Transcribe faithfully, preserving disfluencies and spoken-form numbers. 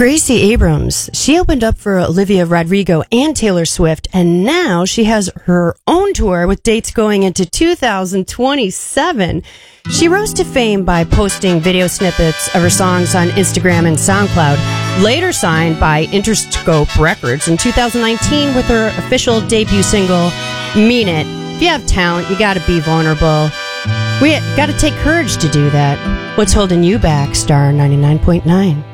Gracie Abrams, she opened up for Olivia Rodrigo and Taylor Swift, and now she has her own tour with dates going into two thousand twenty-seven. She rose to fame by posting video snippets of her songs on Instagram and SoundCloud, later signed by Interscope Records in two thousand nineteen with her official debut single, Mean It. If you have talent, you gotta be vulnerable. We gotta take courage to do that. What's holding you back, Star ninety-nine point nine?